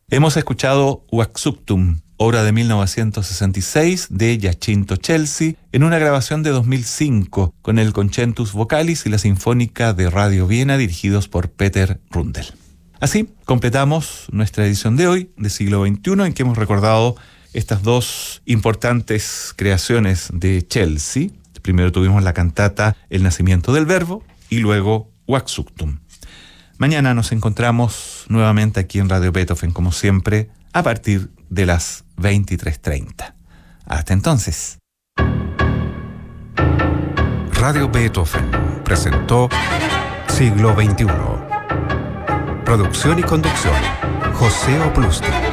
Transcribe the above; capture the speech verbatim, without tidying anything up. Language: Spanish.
Hemos escuchado Waxuctum, obra de mil novecientos sesenta y seis de Giacinto Chelsea, en una grabación de dos mil cinco, con el Concentus Vocalis y la Sinfónica de Radio Viena, dirigidos por Peter Rundel. Así, completamos nuestra edición de hoy, de siglo veintiuno, en que hemos recordado estas dos importantes creaciones de Chelsea. Primero tuvimos la cantata El nacimiento del verbo y luego Waxuctum. Mañana nos encontramos nuevamente aquí en Radio Beethoven, como siempre, a partir de las veintitrés treinta. Hasta entonces. Radio Beethoven presentó Siglo veintiuno. Producción y conducción, José Oplusti.